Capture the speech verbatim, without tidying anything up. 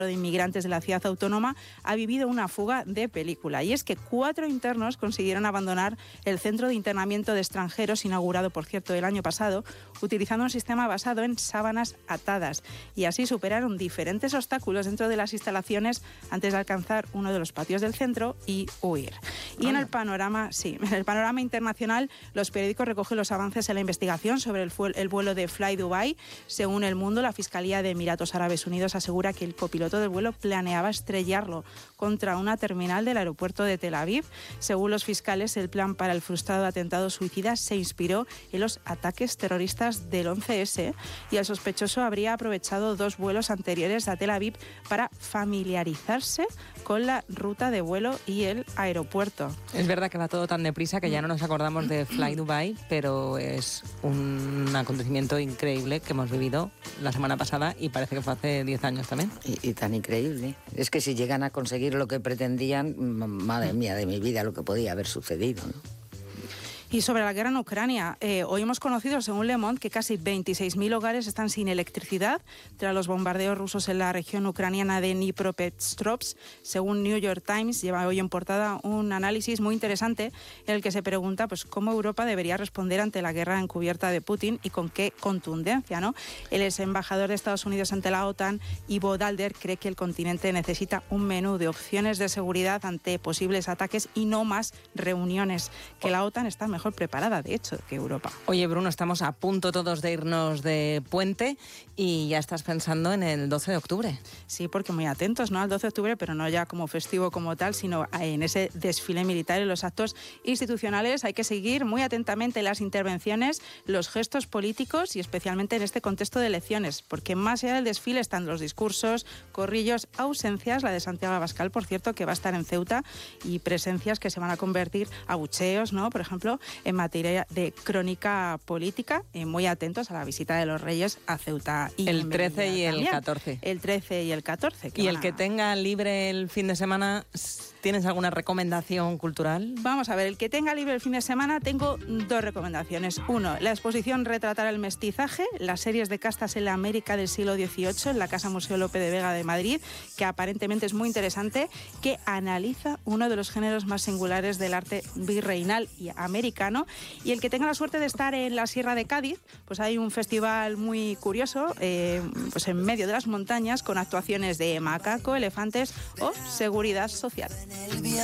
de inmigrantes de la ciudad autónoma ha vivido una fuga de película. Y es que cuatro internos consiguieron abandonar el centro de internamiento de extranjeros, inaugurado, por cierto, el año pasado, utilizando un sistema basado en sábanas atadas. Y así superaron diferentes obstáculos dentro de las instalaciones antes de alcanzar uno de los patios del centro y huir. Y en el panorama, sí, en el panorama internacional, los periódicos recogen los avances en la investigación sobre el, el vuelo de Fly Dubai. Según El Mundo, la Fiscalía de Emiratos Árabes Unidos asegura que el copiloto del vuelo planeaba estrellarlo contra una terminal del aeropuerto de Tel Aviv. Según los fiscales, el plan para el frustrado atentado suicida se inspiró en los ataques terroristas del once ese y el sospechoso habría aprovechado dos vuelos anteriores a Tel Aviv para familiarizarse con la ruta de vuelo y el aeropuerto. Es verdad que va todo tan deprisa que ya no nos acordamos de Fly Dubai, pero es un acontecimiento increíble que hemos vivido la semana pasada y parece que fue hace diez años también. Y, y tan increíble. Es que si llegan a conseguir lo que pretendían, madre mía de mi vida, lo que podía haber sucedido, ¿no? Y sobre la guerra en Ucrania, eh, hoy hemos conocido, según Le Monde, que casi veintiséis mil hogares están sin electricidad tras los bombardeos rusos en la región ucraniana de Dnipropetrovsk. Según New York Times, lleva hoy en portada un análisis muy interesante en el que se pregunta pues, cómo Europa debería responder ante la guerra encubierta de Putin y con qué contundencia, ¿no? El ex embajador de Estados Unidos ante la OTAN, Ivo Dalder, cree que el continente necesita un menú de opciones de seguridad ante posibles ataques y no más reuniones, que la OTAN está mejor mejor preparada, de hecho, que Europa. Oye, Bruno, estamos a punto todos de irnos de puente y ya estás pensando en el doce de octubre. Sí, porque muy atentos, ¿no?, al doce de octubre, pero no ya como festivo como tal, sino en ese desfile militar y los actos institucionales. Hay que seguir muy atentamente las intervenciones, los gestos políticos y especialmente en este contexto de elecciones, porque más allá del desfile están los discursos, corrillos, ausencias, la de Santiago Abascal, por cierto, que va a estar en Ceuta, y presencias que se van a convertir, abucheos, ¿no?, por ejemplo, en materia de crónica política, eh, muy atentos a la visita de los Reyes a Ceuta. Y el trece y el también. catorce. El trece y el catorce. Y el a... que tenga libre el fin de semana, ¿tienes alguna recomendación cultural? Vamos a ver, el que tenga libre el fin de semana, tengo dos recomendaciones. Uno, la exposición Retratar el mestizaje, las series de castas en la América del siglo dieciocho, en la Casa Museo Lope de Vega de Madrid, que aparentemente es muy interesante, que analiza uno de los géneros más singulares del arte virreinal y americano. Y el que tenga la suerte de estar en la Sierra de Cádiz, pues hay un festival muy curioso, eh, pues en medio de las montañas, con actuaciones de macaco, elefantes o seguridad social.